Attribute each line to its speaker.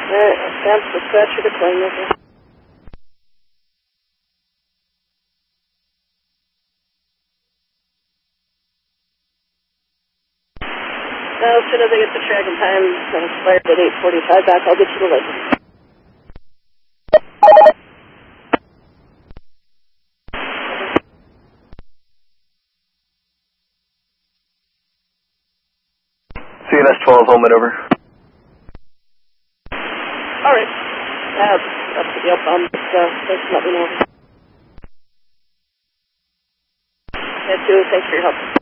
Speaker 1: Alright, that's dispatcher to claim this. As soon as I get the track and time expired at 8:45 back, I'll get you the license.
Speaker 2: CNS 12, home and over.
Speaker 1: Alright. That's the deal. Thanks for letting me know. Yeah, too. Thanks for your help.